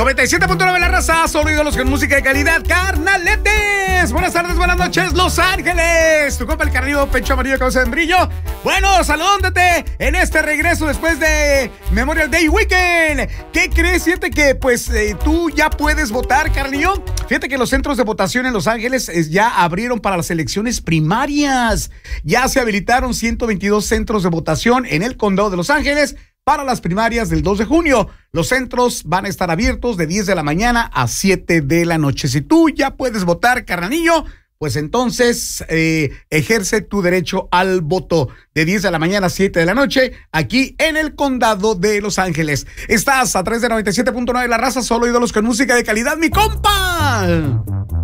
97.9 La Raza, solo ídolos con música de calidad, carnaletes. Buenas tardes, buenas noches, Los Ángeles. Tu compa el carnívoro Pecho Amarillo, cabeza de brillo. Bueno, saludándote en este regreso después de Memorial Day Weekend. ¿Qué crees? Fíjate que tú ya puedes votar, carnillo. Fíjate que los centros de votación en Los Ángeles ya abrieron para las elecciones primarias. Ya se habilitaron 122 centros de votación en el condado de Los Ángeles para las primarias del 2 de junio. Los centros van a estar abiertos de 10 de la mañana a 7 de la noche. Si tú ya puedes votar, carnalillo, pues entonces ejerce tu derecho al voto de 10 de la mañana a 7 de la noche aquí en el condado de Los Ángeles. Estás a través de 97.9 La Raza, solo ídolos con música de calidad, mi compa.